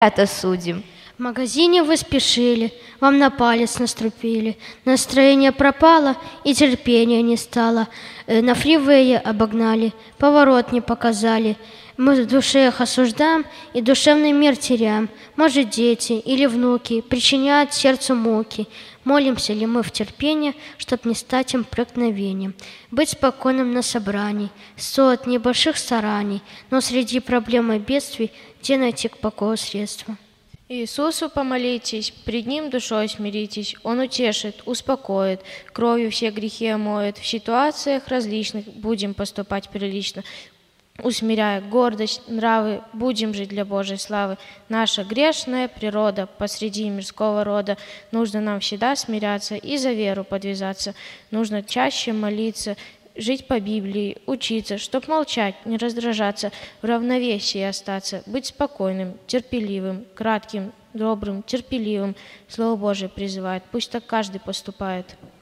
это судим. В магазине вы спешили, вам на палец наступили, настроение пропало и терпения не стало. На фривее обогнали, поворот не показали. Мы в душе их осуждаем и душевный мир теряем. Может, дети или внуки причиняют сердцу муки. Молимся ли мы в терпении, чтоб не стать им преткновением? Быть спокойным на собрании, стоит небольших стараний, но среди проблем и бедствий где найти к покою средства? Иисусу помолитесь, пред Ним душой смиритесь, Он утешит, успокоит, кровью все грехи омоет, в ситуациях различных будем поступать прилично, усмиряя гордость, нравы, будем жить для Божьей славы. Наша грешная природа посреди мирского рода, нужно нам всегда смиряться и за веру подвязаться, нужно чаще молиться, жить по Библии, учиться, чтоб молчать, не раздражаться, в равновесии остаться, быть спокойным, терпеливым, кратким, добрым, терпеливым. Слово Божие призывает, пусть так каждый поступает.